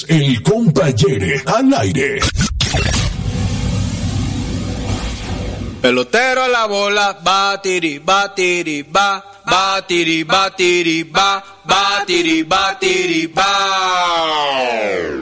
El Compayere al aire. Pelotero a la bola, batiri, batiri, ba, batiri, batiri, ba, batiri, batiri, ba.